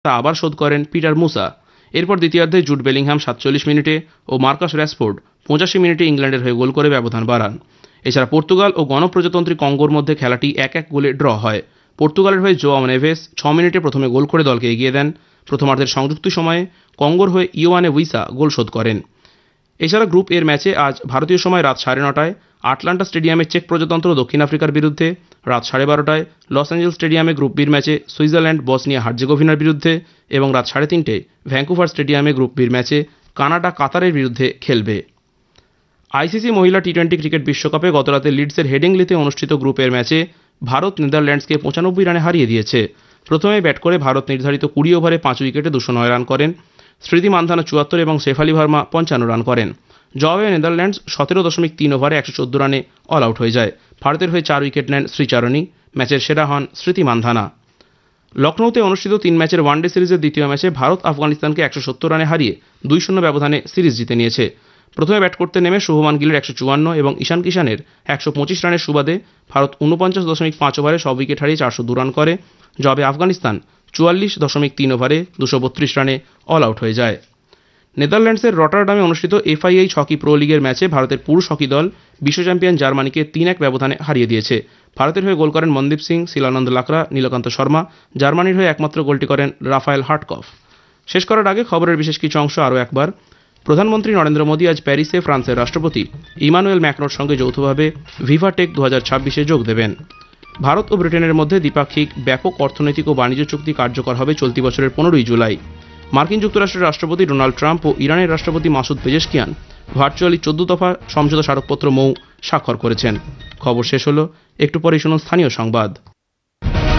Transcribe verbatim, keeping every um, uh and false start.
তা আবার শোধ করেন পিটার মুসা। এরপর দ্বিতীয়ার্ধে জুড বেলিংহাম সাতচল্লিশ মিনিটে ও মার্কাস র্যাশফোর্ড পঁচাশি মিনিটে ইংল্যান্ডের হয়ে গোল করে ব্যবধান বাড়ান। এছাড়া পর্তুগাল ও গণপ্রজাতন্ত্রী কঙ্গোর মধ্যে খেলাটি এক এক গোলে ড্র হয়। পর্তুগালের হয়ে জোয়াও নেভেস ছ মিনিটে প্রথমে গোল করে দলকে এগিয়ে দেন। প্রথমার্ধের সংযুক্ত সময়ে কঙ্গোর হয়ে ইওয়ানে উইসা গোল শোধ করেন। এছাড়া গ্রুপ এর ম্যাচে আজ ভারতীয় সময় রাত সাড়ে নটায় আটলান্টা স্টেডিয়ামে চেক প্রজাতন্ত্র দক্ষিণ আফ্রিকার বিরুদ্ধে, রাত সাড়ে বারোটায় লস অ্যাঞ্জেলস স্টেডিয়ামে গ্রুপ বির ম্যাচে সুইজারল্যান্ড বসনিয়া হার্জেগোভিনার বিরুদ্ধে এবং রাত সাড়ে তিনটেয় ভ্যাঙ্কুভার স্টেডিয়ামে গ্রুপ বির ম্যাচে কানাডা কাতারের বিরুদ্ধে খেলবে। আইসিসি মহিলা টি টোয়েন্টি ক্রিকেট বিশ্বকাপে গতরাতে লিডসের হেডিংলিতে অনুষ্ঠিত গ্রুপের ম্যাচে ভারত নেদারল্যান্ডসকে পঁচানব্বই রানে হারিয়ে দিয়েছে। প্রথমে ব্যাট করে ভারত নির্ধারিত কুড়ি ওভারে পাঁচ উইকেটে দুশো নয় রান করেন। স্মৃতি মান্ধানা চুয়াত্তর এবং শেফালি ভার্মা পঞ্চান্ন রান করেন। জবাবে নেদারল্যান্ডস সতেরো দশমিক তিন ওভারে একশো চোদ্দ রানে অল আউট হয়ে যায়। ভারতের হয়ে চার উইকেট নেন শ্রীচারণী। ম্যাচের সেরা হন স্মৃতি মান্ধানা। লখনৌতে অনুষ্ঠিত তিন ম্যাচের ওয়ানডে সিরিজের দ্বিতীয় ম্যাচে ভারত আফগানিস্তানকে একশো সত্তর রানে হারিয়ে দুই শূন্য ব্যবধানে সিরিজ জিতে নিয়েছে। প্রথমে ব্যাট করতে নেমে শুভমান গিলের একশো চুয়ান্ন এবং ঈশান কিষানের একশো পঁচিশ রানের সুবাদে ভারত উনপঞ্চাশ দশমিক পাঁচ ওভারে সব উইকেট হারিয়ে চারশো দু রান করে। জবাবে আফগানিস্তান চুয়াল্লিশ দশমিক তিন ওভারে দুশো বত্রিশ রানে অল আউট হয়ে যায়। নেদারল্যান্ডসের রটারডামে অনুষ্ঠিত এফআইএইচ হকি প্রো লিগের ম্যাচে ভারতের পুরুষ হকি দল বিশ্ব চ্যাম্পিয়ন জার্মানিকে তিন এক ব্যবধানে হারিয়ে দিয়েছে। ভারতের হয়ে গোল করেন মনদীপ সিং, শিলানন্দ লাকরা, নীলকান্ত শর্মা। জার্মানির হয়ে একমাত্র গোলটি করেন রাফায়েল হার্টকফ। শেষ করার আগে খবরের বিশেষ কিছু অংশ আরও একবার। প্রধানমন্ত্রী নরেন্দ্র মোদী আজ প্যারিসে ফ্রান্সের রাষ্ট্রপতি ইমানুয়েল ম্যাক্রোর সঙ্গে যৌথভাবে ভিভাটেক দু হাজার ছাব্বিশে যোগ দেবেন। ভারত ও ব্রিটেনের মধ্যে দ্বিপাক্ষিক ব্যাপক অর্থনৈতিক ও বাণিজ্য চুক্তি কার্যকর হবে চলতি বছরের পনেরোই জুলাই। মার্কিন যুক্তরাষ্ট্রের রাষ্ট্রপতি ডোনাল্ড ট্রাম্প ও ইরানের রাষ্ট্রপতি মাসুদ পেজেশকিয়ান ভার্চুয়ালি চোদ্দ দফা সমঝোতা স্মারকপত্র মৌ স্বাক্ষর করেছেন। খবর শেষ হলো, একটু পরেই শুনুন স্থানীয় সংবাদ।